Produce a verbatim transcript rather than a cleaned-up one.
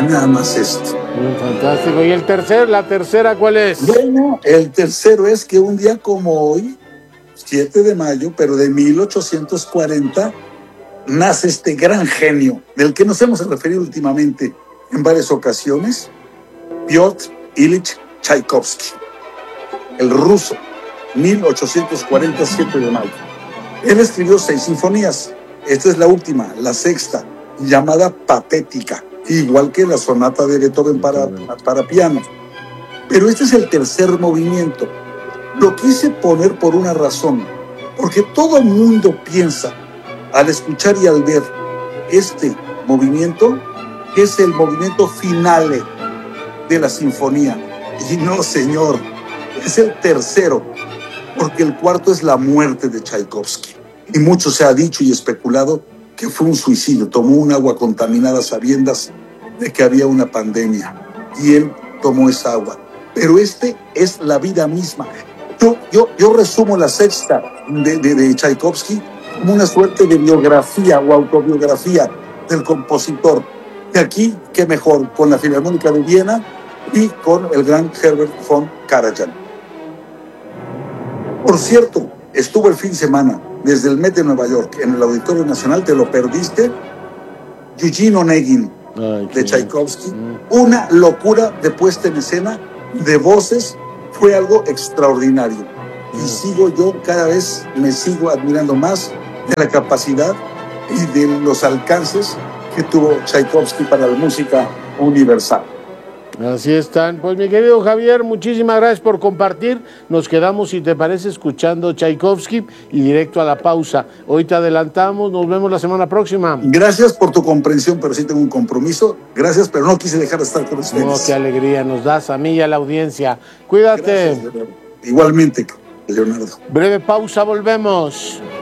nada más esto. Muy fantástico. ¿Y el tercer, la tercera cuál es? Bueno, el tercero es que un día como hoy, siete de mayo, pero de mil ochocientos cuarenta, nace este gran genio, del que nos hemos referido últimamente en varias ocasiones, Piotr Ilich Tchaikovsky, el ruso, mil ochocientos cuarenta, siete de mayo. Él escribió seis sinfonías. Esta es la última, la sexta, llamada Patética, igual que la sonata de Beethoven para, para piano. Pero este es el tercer movimiento. Lo quise poner por una razón, porque todo el mundo piensa, al escuchar y al ver este movimiento, que es el movimiento finale de la sinfonía. Y no, señor, es el tercero, porque el cuarto es la muerte de Tchaikovsky. Y mucho se ha dicho y especulado que fue un suicidio. Tomó un agua contaminada a sabiendas de que había una pandemia. Y él tomó esa agua. Pero este es la vida misma. Yo, yo, yo resumo la sexta de, de, de Tchaikovsky como una suerte de biografía o autobiografía del compositor. De aquí, qué mejor, con la Filarmónica de Viena y con el gran Herbert von Karajan. Por cierto, estuvo el fin de semana desde el Met de Nueva York en el Auditorio Nacional, te lo perdiste, Eugene Onegin de Tchaikovsky, mm. una locura de puesta en escena, de voces, fue algo extraordinario. Mm. Y sigo yo, cada vez me sigo admirando más de la capacidad y de los alcances que tuvo Tchaikovsky para la música universal. Así están. Pues mi querido Javier, muchísimas gracias por compartir. Nos quedamos, si te parece, escuchando Tchaikovsky y directo a la pausa. Hoy te adelantamos, nos vemos la semana próxima. Gracias por tu comprensión, pero sí tengo un compromiso. Gracias, pero no quise dejar de estar con ustedes. No, qué alegría nos das a mí y a la audiencia. Cuídate. Gracias, Leonardo. Igualmente, Leonardo. Breve pausa, volvemos.